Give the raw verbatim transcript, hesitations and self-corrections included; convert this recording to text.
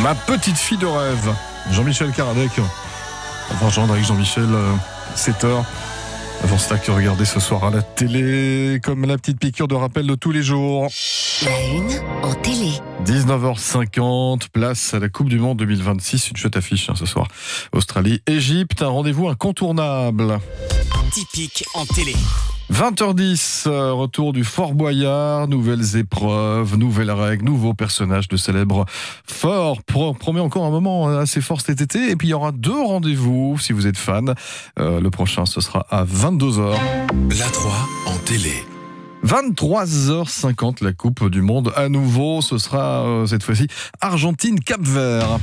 Ma petite fille de rêve, Jean-Michel Karadec. Enfin, Jean avec Jean-Michel, euh, sept heures. Avant cela que regardez ce soir à la télé, comme la petite piqûre de rappel de tous les jours. La une en télé. dix-neuf heures cinquante, place à la Coupe du Monde deux mille vingt-six. Une chouette affiche hein, ce soir. Australie, Égypte, un rendez-vous incontournable. Typique en télé. vingt heures dix, euh, retour du Fort Boyard, nouvelles épreuves, nouvelles règles, nouveaux personnages de célèbres forts. Pro- promet encore un moment assez fort cet été. Et puis il y aura deux rendez-vous si vous êtes fan. Euh, le prochain, ce sera à vingt-deux heures. La trois en télé. vingt-trois heures cinquante, la Coupe du Monde à nouveau. Ce sera euh, cette fois-ci Argentine-Cap-Vert.